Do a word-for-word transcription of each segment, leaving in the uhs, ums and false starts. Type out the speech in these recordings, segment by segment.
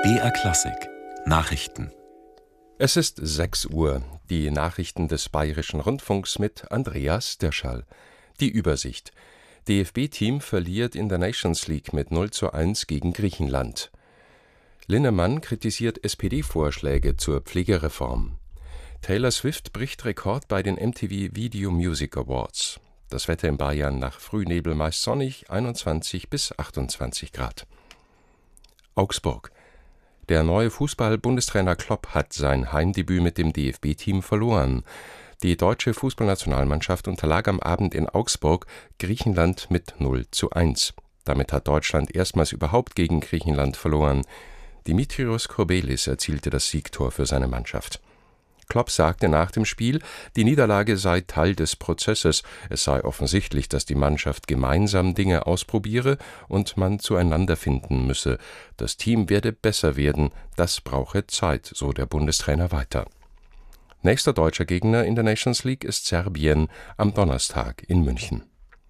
B R Klassik Nachrichten. Es ist sechs Uhr. Die Nachrichten des Bayerischen Rundfunks mit Andreas Dirschall. Die Übersicht. D F B-Team verliert in der Nations League mit null zu eins gegen Griechenland. Linnemann kritisiert S P D-Vorschläge zur Pflegereform. Taylor Swift bricht Rekord bei den M T V Video Music Awards. Das Wetter in Bayern nach Frühnebel meist sonnig, einundzwanzig bis achtundzwanzig Grad. Augsburg. Der neue Fußball-Bundestrainer Klopp hat sein Heimdebüt mit dem D F B-Team verloren. Die deutsche Fußballnationalmannschaft unterlag am Abend in Augsburg Griechenland mit null zu eins. Damit hat Deutschland erstmals überhaupt gegen Griechenland verloren. Dimitrios Kourbelis erzielte das Siegtor für seine Mannschaft. Klopp sagte nach dem Spiel, die Niederlage sei Teil des Prozesses. Es sei offensichtlich, dass die Mannschaft gemeinsam Dinge ausprobiere und man zueinander finden müsse. Das Team werde besser werden, das brauche Zeit, so der Bundestrainer weiter. Nächster deutscher Gegner in der Nations League ist Serbien am Donnerstag in München.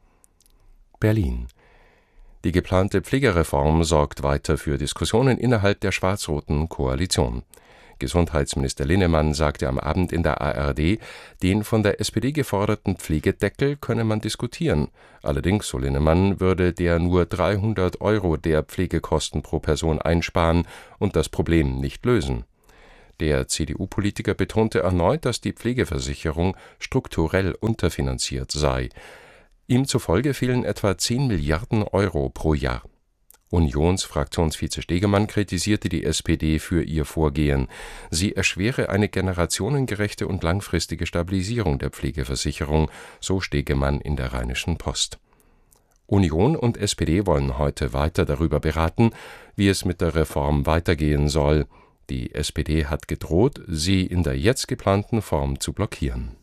Berlin. Die geplante Pflegereform sorgt weiter für Diskussionen innerhalb der schwarz-roten Koalition. Gesundheitsminister Linnemann sagte am Abend in der A R D, den von der S P D geforderten Pflegedeckel könne man diskutieren. Allerdings, so Linnemann, würde der nur dreihundert Euro der Pflegekosten pro Person einsparen und das Problem nicht lösen. Der C D U-Politiker betonte erneut, dass die Pflegeversicherung strukturell unterfinanziert sei. Ihm zufolge fehlen etwa zehn Milliarden Euro pro Jahr. Unionsfraktionsvize Stegemann kritisierte die S P D für ihr Vorgehen. Sie erschwere eine generationengerechte und langfristige Stabilisierung der Pflegeversicherung, so Stegemann in der Rheinischen Post. Union und S P D wollen heute weiter darüber beraten, wie es mit der Reform weitergehen soll. Die S P D hat gedroht, sie in der jetzt geplanten Form zu blockieren.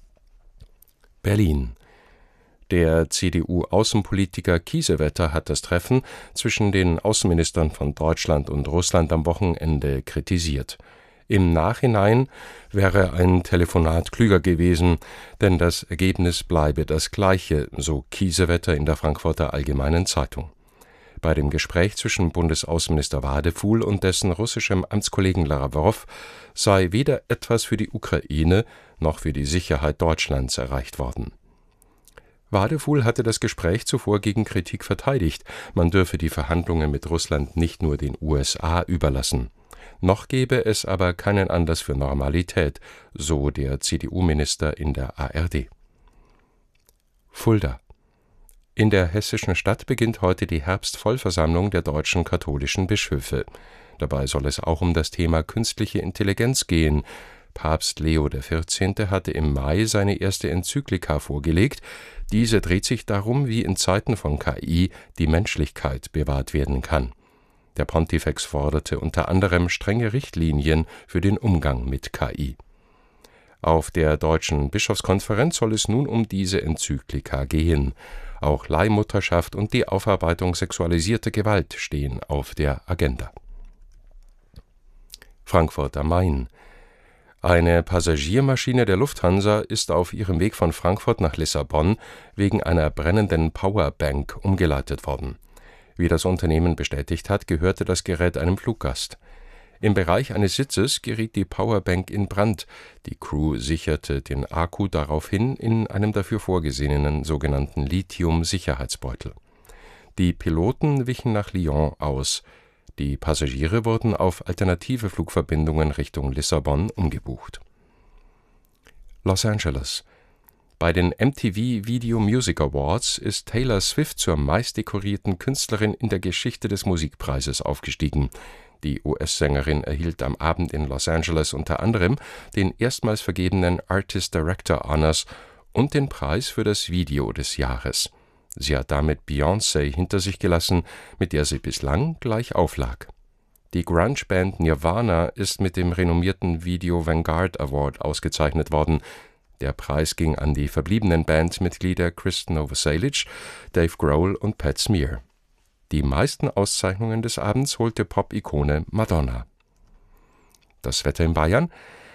Berlin. Der C D U-Außenpolitiker Kiesewetter hat das Treffen zwischen den Außenministern von Deutschland und Russland am Wochenende kritisiert. Im Nachhinein wäre ein Telefonat klüger gewesen, denn das Ergebnis bleibe das gleiche, so Kiesewetter in der Frankfurter Allgemeinen Zeitung. Bei dem Gespräch zwischen Bundesaußenminister Wadefuhl und dessen russischem Amtskollegen Lavrov sei weder etwas für die Ukraine noch für die Sicherheit Deutschlands erreicht worden. Wadefuhl hatte das Gespräch zuvor gegen Kritik verteidigt, man dürfe die Verhandlungen mit Russland nicht nur den U S A überlassen. Noch gebe es aber keinen Anlass für Normalität, so der C D U-Minister in der A R D. Fulda. In der hessischen Stadt beginnt heute die Herbstvollversammlung der deutschen katholischen Bischöfe. Dabei soll es auch um das Thema künstliche Intelligenz gehen. Papst Leo der Vierzehnte hatte im Mai seine erste Enzyklika vorgelegt. Diese dreht sich darum, wie in Zeiten von K I die Menschlichkeit bewahrt werden kann. Der Pontifex forderte unter anderem strenge Richtlinien für den Umgang mit K I. Auf der Deutschen Bischofskonferenz soll es nun um diese Enzyklika gehen. Auch Leihmutterschaft und die Aufarbeitung sexualisierter Gewalt stehen auf der Agenda. Frankfurt am Main. Eine Passagiermaschine der Lufthansa ist auf ihrem Weg von Frankfurt nach Lissabon wegen einer brennenden Powerbank umgeleitet worden. Wie das Unternehmen bestätigt hat, gehörte das Gerät einem Fluggast. Im Bereich eines Sitzes geriet die Powerbank in Brand. Die Crew sicherte den Akku daraufhin in einem dafür vorgesehenen sogenannten Lithium-Sicherheitsbeutel. Die Piloten wichen nach Lyon aus. Die Passagiere wurden auf alternative Flugverbindungen Richtung Lissabon umgebucht. Los Angeles. Bei den M T V Video Music Awards ist Taylor Swift zur meistdekorierten Künstlerin in der Geschichte des Musikpreises aufgestiegen. Die U S-Sängerin erhielt am Abend in Los Angeles unter anderem den erstmals vergebenen Artist Director Honors und den Preis für das Video des Jahres. Sie hat damit Beyoncé hinter sich gelassen, mit der sie bislang gleich auflag. Die Grunge-Band Nirvana ist mit dem renommierten Video Vanguard Award ausgezeichnet worden. Der Preis ging an die verbliebenen Bandmitglieder Chris Novoselic, Dave Grohl und Pat Smear. Die meisten Auszeichnungen des Abends holte Pop-Ikone Madonna. Das Wetter in Bayern.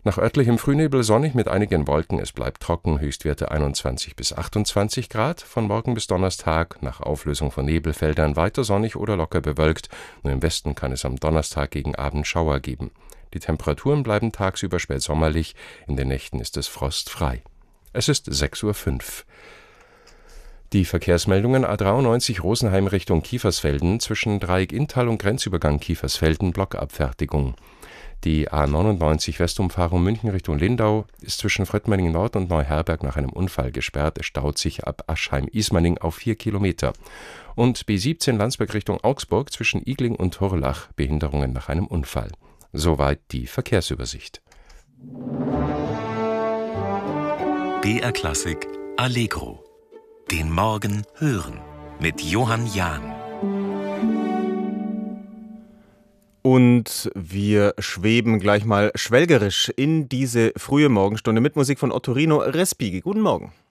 Nach örtlichem Frühnebel sonnig mit einigen Wolken, es bleibt trocken, Höchstwerte einundzwanzig bis achtundzwanzig Grad. Von morgen bis Donnerstag nach Auflösung von Nebelfeldern weiter sonnig oder locker bewölkt. Nur im Westen kann es am Donnerstag gegen Abend Schauer geben. Die Temperaturen bleiben tagsüber spätsommerlich, in den Nächten ist es frostfrei. Es ist sechs Uhr fünf. Die Verkehrsmeldungen: A dreiundneunzig Rosenheim Richtung Kiefersfelden, zwischen Dreieck-Inntal und Grenzübergang Kiefersfelden Blockabfertigung. Die A neunundneunzig Westumfahrung München Richtung Lindau ist zwischen Fröttmenning Nord und Neuherberg nach einem Unfall gesperrt. Es staut sich ab Aschheim-Ismaning auf vier Kilometer. Und B siebzehn Landsberg Richtung Augsburg zwischen Igling und Hurlach, Behinderungen nach einem Unfall. Soweit die Verkehrsübersicht. B R Klassik Allegro. Den Morgen hören mit Johann Jahn. Und wir schweben gleich mal schwelgerisch in diese frühe Morgenstunde mit Musik von Ottorino Respighi. Guten Morgen.